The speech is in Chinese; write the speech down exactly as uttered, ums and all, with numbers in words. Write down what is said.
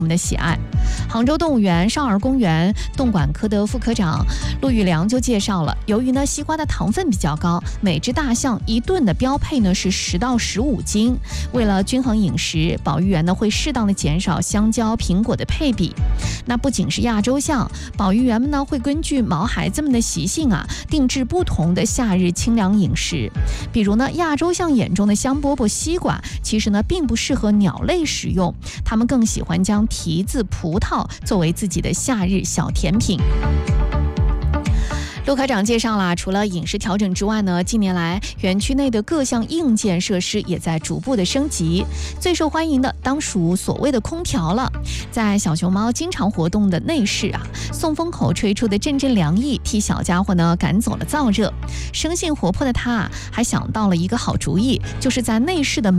我们的喜爱。杭州动物园少儿公园动管科的副科长陆玉良就介绍了，由于呢西瓜的糖分比较高，每只大象一顿的标配呢是十到十五斤。为了均衡饮食，保育员呢会适当的减少香蕉、苹果的配比。那不仅是亚洲象，保育员们呢会根据毛孩子们的习性啊，定制不同的夏日清凉饮食。比如呢，亚洲象眼中的香饽饽、西瓜，其实呢并不适合鸟类食用，它们更喜欢将提子、葡萄作为自己的夏日小甜品。陆科长介绍了，除了饮食调整之外呢，近年来园区内的各项硬件设施也在逐步的升级。最受欢迎的当属所谓的空调了。在小熊猫经常活动的内室啊，送风口吹出的阵阵凉意，替小家伙呢赶走了燥热。生性活泼的它啊，还想到了一个好主意，就是在内室的